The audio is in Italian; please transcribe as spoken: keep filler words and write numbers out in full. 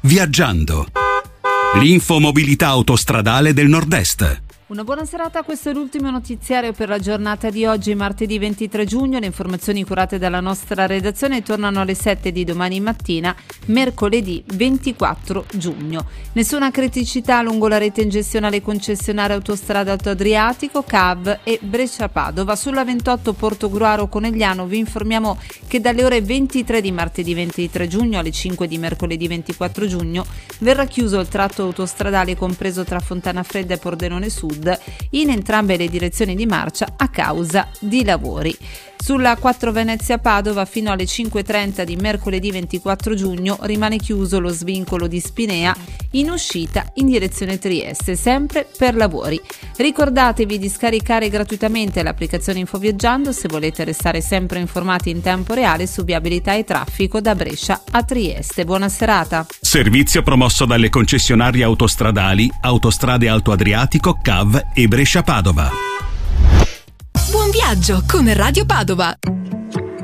Viaggiando. L'infomobilità autostradale del Nord-Est. Una buona serata, questo è l'ultimo notiziario per la giornata di oggi, martedì ventitré giugno. Le informazioni curate dalla nostra redazione tornano alle sette di domani mattina, mercoledì ventiquattro giugno. Nessuna criticità lungo la rete in gestione alle concessionarie Autostrada Alto Adriatico, C A V e Brescia-Padova. Sulla ventotto Portogruaro-Conegliano vi informiamo che dalle ore ventitré di martedì ventitré giugno alle cinque di mercoledì ventiquattro giugno verrà chiuso il tratto autostradale compreso tra Fontana Fredda e Pordenone Sud in entrambe le direzioni di marcia a causa di lavori. Sulla quattro Venezia-Padova fino alle cinque e trenta di mercoledì ventiquattro giugno rimane chiuso lo svincolo di Spinea in uscita in direzione Trieste, sempre per lavori. Ricordatevi di scaricare gratuitamente l'applicazione InfoViaggiando se volete restare sempre informati in tempo reale su viabilità e traffico da Brescia a Trieste. Buona serata. Servizio promosso dalle concessionarie autostradali Autostrade Alto Adriatico, C A V e Brescia-Padova. Buon viaggio con Radio Padova!